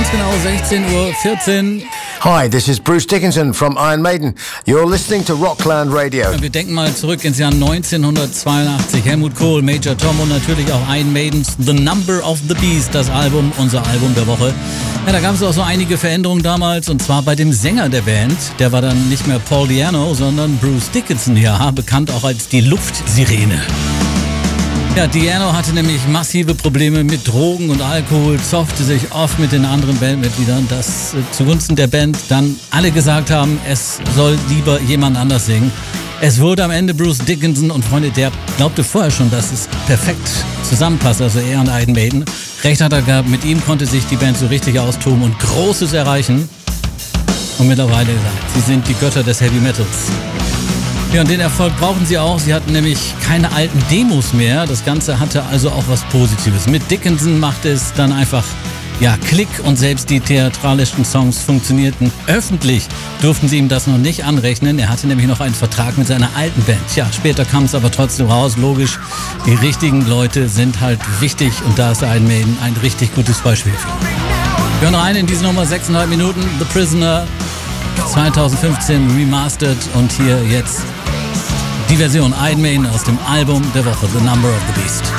genau 16:14 Uhr. Hi, this is Bruce Dickinson from Iron Maiden. You're listening to Rockland Radio. Wir denken mal zurück ins Jahr 1982. Helmut Kohl, Major Tom und natürlich auch Iron Maidens The Number of the Beast, das Album, unser Album der Woche. Ja, da gab es auch so einige Veränderungen damals, und zwar bei dem Sänger der Band. Der war dann nicht mehr Paul Di'Anno, sondern Bruce Dickinson, ja, bekannt auch als die Luftsirene. Ja, Di'Anno hatte nämlich massive Probleme mit Drogen und Alkohol, zoffte sich oft mit den anderen Bandmitgliedern, dass zugunsten der Band dann alle gesagt haben, es soll lieber jemand anders singen. Es wurde am Ende Bruce Dickinson, und Freunde, der glaubte vorher schon, dass es perfekt zusammenpasst, also er und Iron Maiden. Recht hat er gehabt, mit ihm konnte sich die Band so richtig austoben und Großes erreichen. Und mittlerweile gesagt, sie sind die Götter des Heavy Metals. Ja, und den Erfolg brauchen sie auch. Sie hatten nämlich keine alten Demos mehr. Das Ganze hatte also auch was Positives. Mit Dickinson machte es dann einfach, ja, Klick, und selbst die theatralischen Songs funktionierten. Öffentlich durften sie ihm das noch nicht anrechnen. Er hatte nämlich noch einen Vertrag mit seiner alten Band. Ja, später kam es aber trotzdem raus. Logisch, die richtigen Leute sind halt wichtig, und da ist Iron Maiden ein richtig gutes Beispiel für. Wir hören rein in diese Nummer 6,5 Minuten. The Prisoner 2015 remastered, und hier jetzt die Version Iron Maiden aus dem Album der Woche, The Number of the Beast.